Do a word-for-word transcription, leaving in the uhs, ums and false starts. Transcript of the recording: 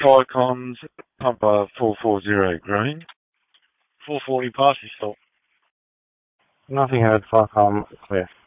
Icons, pumper four four zero green. four forty passing stop. Nothing heard, Falcom, clear.